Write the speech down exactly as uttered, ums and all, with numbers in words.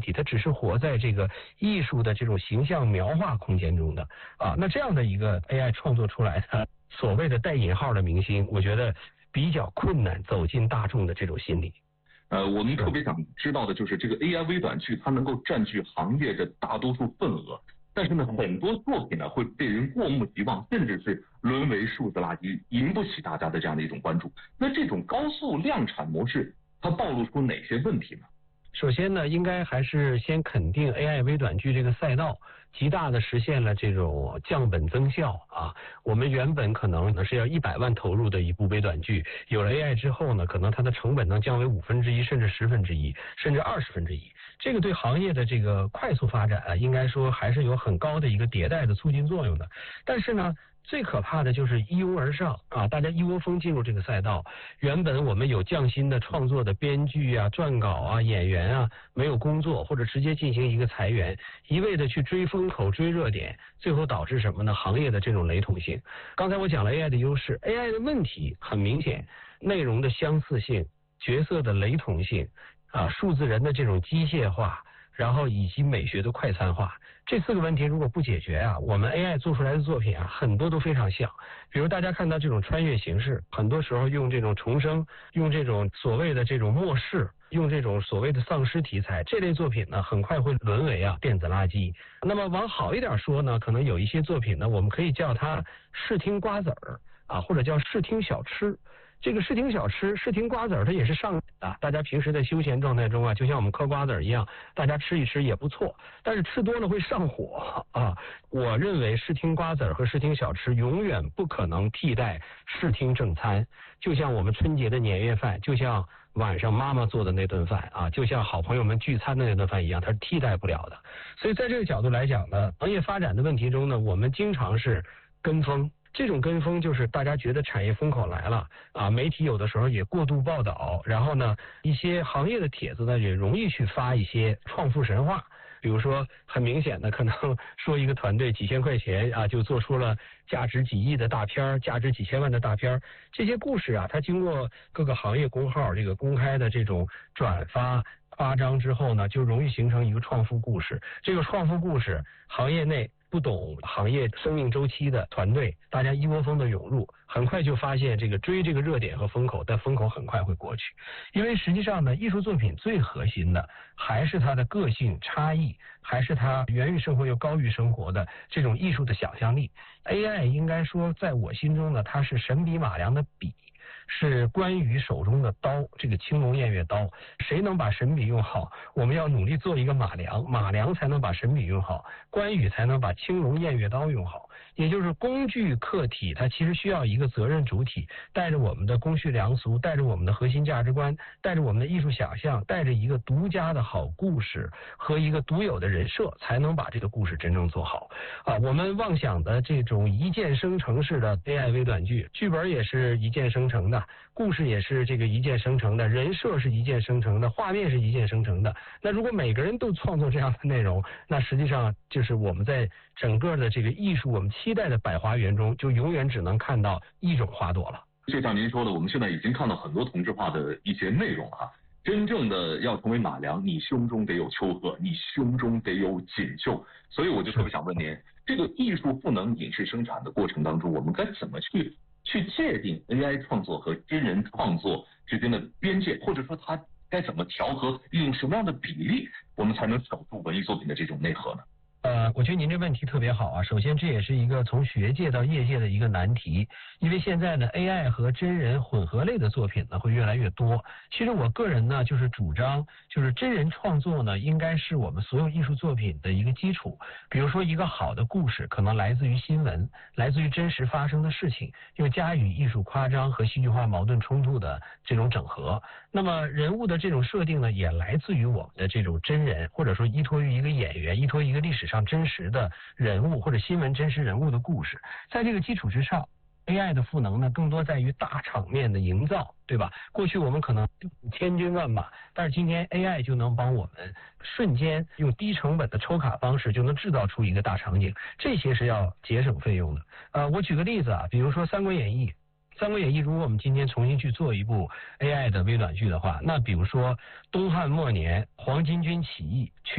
体，它只是活在这个艺术的这种形象描画空间中的啊。那这样的一个 A I 创作出来的所谓的带引号的明星，我觉得比较困难走进大众的这种心理。 呃，我们特别想知道的就是这个 A I 微短剧，它能够占据行业的大多数份额，但是呢，很多作品呢会被人过目即忘，甚至是沦为数字垃圾，赢不起大家的这样的一种关注。那这种高速量产模式，它暴露出哪些问题呢？ 首先呢，应该还是先肯定 A I 微短剧这个赛道极大的实现了这种降本增效啊。我们原本可能呢是要一百万投入的一部微短剧，有了 A I 之后呢，可能它的成本能降为五分之一，甚至十分之一，甚至二十分之一。这个对行业的这个快速发展啊，应该说还是有很高的一个迭代的促进作用的。但是呢，最可怕的就是一拥而上啊！大家一窝蜂进入这个赛道，原本我们有匠心的创作的编剧啊、撰稿啊、演员啊，没有工作或者直接进行一个裁员，一味的去追风口、追热点，最后导致什么呢？行业的这种雷同性。刚才我讲了 A I 的优势 ，A I 的问题很明显，内容的相似性、角色的雷同性啊、数字人的这种机械化。然后以及美学的快餐化，这四个问题如果不解决啊，我们 A I 做出来的作品啊，很多都非常像。比如大家看到这种穿越形式，很多时候用这种重生，用这种所谓的这种末世，用这种所谓的丧尸题材，这类作品呢，很快会沦为啊电子垃圾。那么往好一点说呢，可能有一些作品呢，我们可以叫它视听瓜子儿啊，或者叫视听小吃。这个视听小吃、视听瓜子儿，它也是上瘾的。大家平时在休闲状态中啊，就像我们嗑瓜子儿一样，大家吃一吃也不错。但是吃多了会上火啊。我认为视听瓜子儿和视听小吃永远不可能替代视听正餐。就像我们春节的年夜饭，就像晚上妈妈做的那顿饭啊，就像好朋友们聚餐的那顿饭一样，它是替代不了的。所以在这个角度来讲呢，行业发展的问题中呢，我们经常是跟风。这种跟风就是大家觉得产业风口来了啊，媒体有的时候也过度报道，然后呢，一些行业的帖子呢也容易去发一些创富神话，比如说很明显的可能说一个团队几千块钱啊就做出了价值几亿的大片，价值几千万的大片，这些故事啊，它经过各个行业公号这个公开的这种转发夸张之后呢，就容易形成一个创富故事。这个创富故事，行业内不懂行业生命周期的团队，大家一窝蜂的涌入，很快就发现这个追这个热点和风口，但风口很快会过去。因为实际上呢，艺术作品最核心的还是它的个性差异，还是它源于生活又高于生活的这种艺术的想象力。A I 应该说在我心中呢，它是神笔马良的笔，是关羽手中的刀，这个青龙偃月刀。谁能把神笔用好，我们要努力做一个马良，马良才能把神笔用好，关羽才能把青龙偃月刀用好。也就是工具客体，它其实需要一个责任主体，带着我们的公序良俗，带着我们的核心价值观，带着我们的艺术想象，带着一个独家的好故事和一个独有的人设，才能把这个故事真正做好啊！我们妄想的这种一键生成式的 A I 微短剧，剧本也是一键生成的，故事也是这个一键生成的，人设是一键生成的，画面是一键生成的。那如果每个人都创作这样的内容，那实际上就是我们在整个的这个艺术我们期待的百花园中，就永远只能看到一种花朵了。 就像您说的，我们现在已经看到很多同质化的一些内容啊。真正的要成为马良，你胸中得有丘壑，你胸中得有锦绣。所以我就特别想问您，这个艺术赋能影视生产的过程当中，我们该怎么去去界定 A I 创作和真人创作之间的边界，或者说它该怎么调和，用什么样的比例，我们才能守住文艺作品的这种内核呢？ 呃，我觉得您这问题特别好啊。首先，这也是一个从学界到业界的一个难题，因为现在呢 ，A I 和真人混合类的作品呢会越来越多。其实我个人呢就是主张，就是真人创作呢应该是我们所有艺术作品的一个基础。比如说，一个好的故事可能来自于新闻，来自于真实发生的事情，又加以艺术夸张和戏剧化矛盾冲突的这种整合。那么人物的这种设定呢，也来自于我们的这种真人，或者说依托于一个演员，依托一个历史上真实的人物或者新闻真实人物的故事。在这个基础之上， A I 的赋能呢，更多在于大场面的营造，对吧？过去我们可能千军万马，但是今天 A I 就能帮我们瞬间用低成本的抽卡方式就能制造出一个大场景，这些是要节省费用的。呃，我举个例子啊，比如说《三国演义》。《三国演义》如果我们今天重新去做一部 A I 的微短剧的话，那比如说东汉末年黄巾军起义。